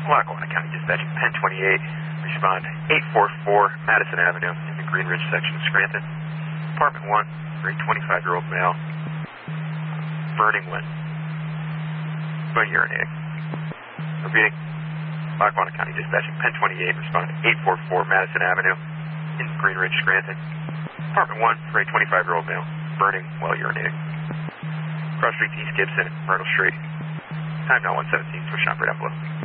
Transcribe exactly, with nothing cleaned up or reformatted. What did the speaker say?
Lackawanna County Dispatching, Penn twenty-eight, respond eight four four Madison Avenue in the Green Ridge section of Scranton. Apartment one for a twenty-five-year-old male, burning when, when urinating. Repeating, Lackawanna County Dispatching, Penn twenty-eight, respond eight four four Madison Avenue in Green Ridge, Scranton. Apartment one for a twenty-five-year-old male, burning while urinating. Cross Street East Gibson, Myrtle Street. Time now one seventeen, push operator upload.